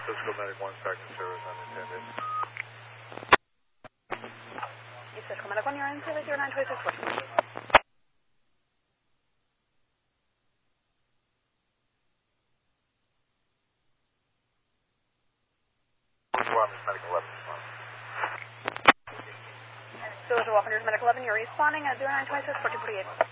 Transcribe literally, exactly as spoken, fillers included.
Physical Medic one, second service unintended. East Physical Medic one, you're in service zero nine two six four. Medic eleven. So, Walker, Medic eleven, you're responding at zero nine two six four two four eight.